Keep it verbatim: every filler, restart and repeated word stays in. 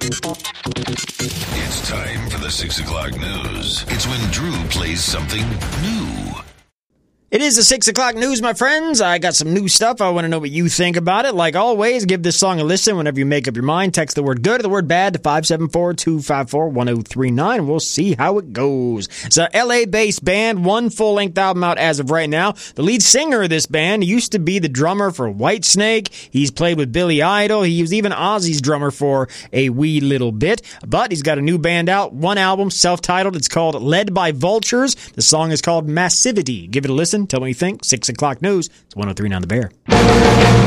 It's time for the six o'clock news. It's when Drew plays something new. It is the six o'clock news, my friends. I got some new stuff. I want to know what you think about it. Like always, give this song a listen whenever you make up your mind. Text the word good or the word bad to five seven four, two five four, one oh three nine. We'll see how it goes. It's a L A-based band, one full-length album out as of right now. The lead singer of this band used to be the drummer for Whitesnake. He's played with Billy Idol. He was even Ozzy's drummer for a wee little bit. But he's got a new band out, one album, self-titled. It's called Led by Vultures. The song is called Massivity. Give it a listen. Tell me what you think. six o'clock news. It's one oh three nine The Bear.